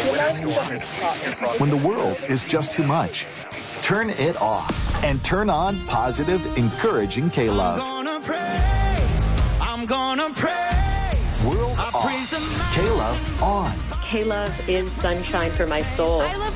When the world is just too much, turn it off and turn on positive, encouraging K-Love. I'm gonna praise. World off. K-Love on. K-Love is sunshine for my soul. I love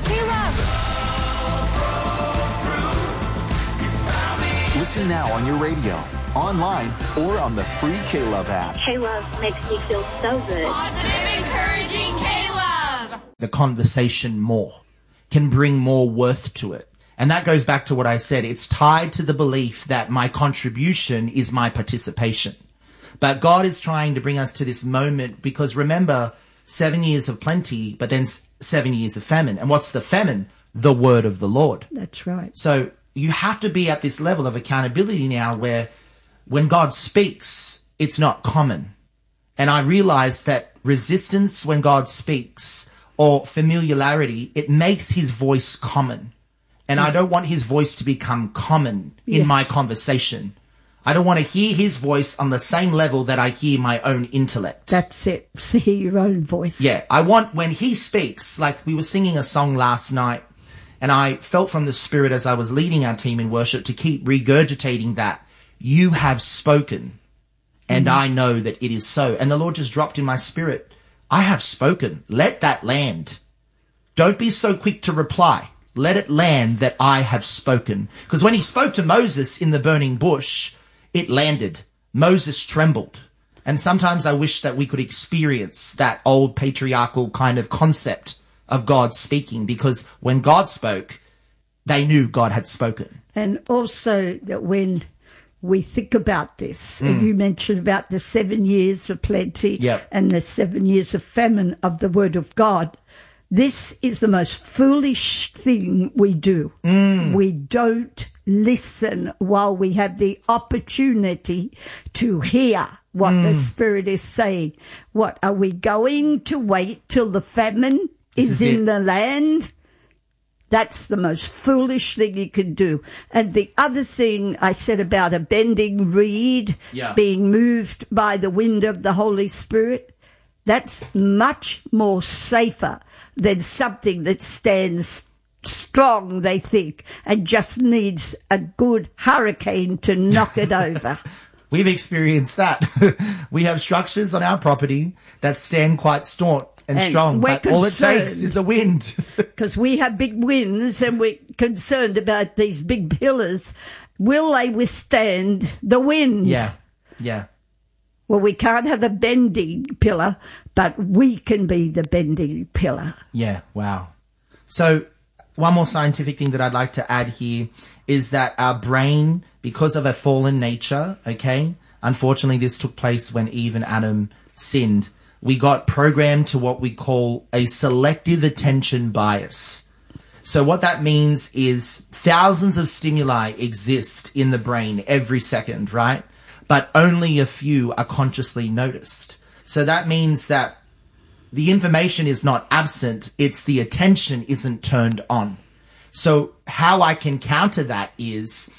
K-Love. Listen now on your radio, online, or on the free K-Love app. K-Love makes me feel so good. Positive, encouraging K-Love. The conversation more, can bring more worth to it. And that goes back to what I said. It's tied to the belief that my contribution is my participation. But God is trying to bring us to this moment because remember, 7 years of plenty, but then 7 years of famine. And what's the famine? The word of the Lord. That's right. So you have to be at this level of accountability now where when God speaks, it's not common. And I realize that resistance when God speaks or familiarity, it makes his voice common. And I don't want his voice to become common in my conversation. I don't want to hear his voice on the same level that I hear my own intellect. That's it. Hear your own voice. Yeah. I want when he speaks, like we were singing a song last night, and I felt from the Spirit as I was leading our team in worship to keep regurgitating that. You have spoken, and I know that it is so. And the Lord just dropped in my spirit, I have spoken. Let that land. Don't be so quick to reply. Let it land that I have spoken. Because when he spoke to Moses in the burning bush, it landed. Moses trembled. And sometimes I wish that we could experience that old patriarchal kind of concept of God speaking, because when God spoke, they knew God had spoken. And also that when we think about this, and you mentioned about the 7 years of plenty and the 7 years of famine of the Word of God, this is the most foolish thing we do. We don't listen while we have the opportunity to hear what the Spirit is saying. What, are we going to wait till the famine is in the land? That's the most foolish thing you can do. And the other thing I said about a bending reed being moved by the wind of the Holy Spirit, that's much more safer than something that stands strong, they think, and just needs a good hurricane to knock it over. We've experienced that. We have structures on our property that stand quite staunch and strong, but all it takes is a wind. Because we have big winds and we're concerned about these big pillars. Will they withstand the wind? Yeah. Well, we can't have a bending pillar, but we can be the bending pillar. Yeah, wow. So one more scientific thing that I'd like to add here is that our brain, because of a fallen nature, unfortunately this took place when Eve and Adam sinned, we got programmed to what we call a selective attention bias. So what that means is thousands of stimuli exist in the brain every second, right? But only a few are consciously noticed. So that means that the information is not absent, it's the attention isn't turned on. So how I can counter that is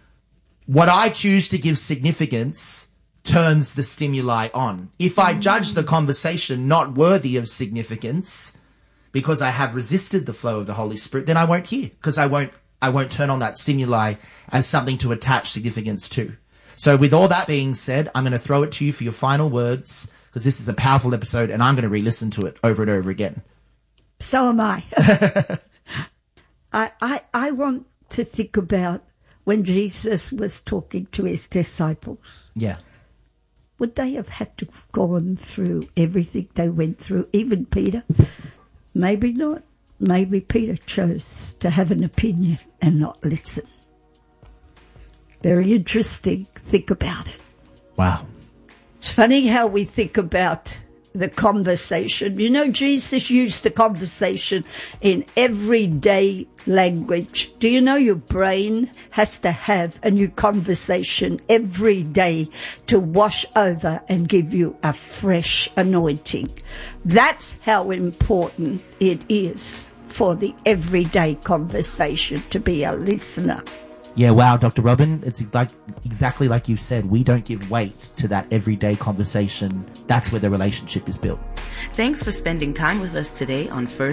what I choose to give significance turns the stimuli on. If I judge the conversation not worthy of significance because I have resisted the flow of the Holy Spirit, then I won't hear, because I won't turn on that stimuli as something to attach significance to. So with all that being said, I'm going to throw it to you for your final words, because this is a powerful episode and I'm going to re-listen to it over and over again. So am I. I want to think about when Jesus was talking to his disciples. Yeah. Would they have had to have gone through everything they went through, even Peter? Maybe not. Maybe Peter chose to have an opinion and not listen. Very interesting. Think about it. Wow. It's funny how we think about the conversation. You know, Jesus used the conversation in everyday language. Do you know your brain has to have a new conversation every day to wash over and give you a fresh anointing? That's how important it is for the everyday conversation to be a listener. Yeah, wow, Dr. Robin, it's exactly like you said. We don't give weight to that everyday conversation. That's where the relationship is built. Thanks for spending time with us today on First